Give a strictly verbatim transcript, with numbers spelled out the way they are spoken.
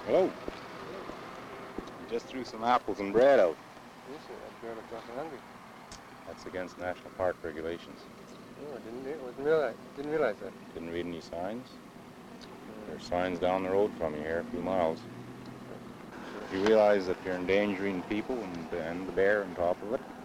Hello. Just threw some apples and bread out. Yes, sir. I'm sure I'm fucking hungry. That's against national park regulations. Oh, I didn't, I wasn't realize, didn't realize that. Didn't read any signs. There's signs down the road from you here, a few miles. Sure. You realize that you're endangering people and, and the bear on top of it?